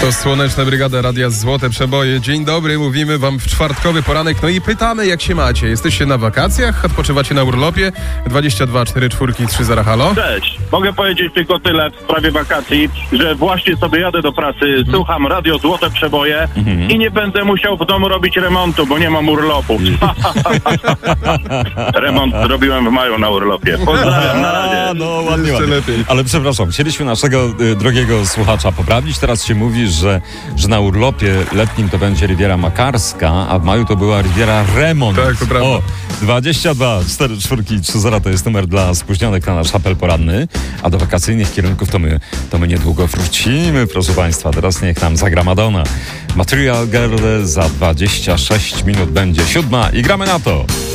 To Słoneczna Brygada Radia Złote Przeboje. Dzień dobry, mówimy wam w czwartkowy poranek. No i pytamy, jak się macie. Jesteście na wakacjach? Odpoczywacie na urlopie? 22 44 30 halo? Cześć. Mogę powiedzieć tylko tyle w sprawie wakacji, że właśnie sobie jadę do pracy, słucham Radio Złote Przeboje i nie będę musiał w domu robić remontu, bo nie mam urlopu. Remont zrobiłem w maju na urlopie. Pozdrawiam, na razie. No ładnie, Jeszcze ładnie. lepiej. Ale przepraszam, chcieliśmy naszego drogiego słuchacza poprawić. Teraz się mówi, że na urlopie letnim to będzie Riviera Makarska, a w maju to była Riviera Remont. Tak, to prawda. O, 22 44 30 to jest numer dla spóźnionych na nasz apel poranny, a do wakacyjnych kierunków to my niedługo wrócimy, proszę Państwa. Teraz niech nam zagra Madonna. Material Girl za 26 minut będzie 7 i gramy na to.